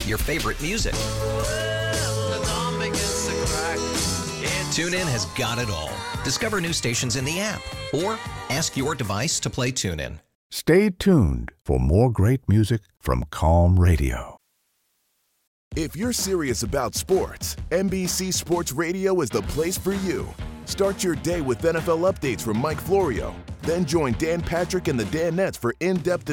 your favorite music. TuneIn has got it all. Discover new stations in the app or ask your device to play TuneIn. Stay tuned for more great music from Calm Radio. If you're serious about sports, NBC Sports Radio is the place for you. Start your day with NFL updates from Mike Florio. Then join Dan Patrick and the Danettes for in-depth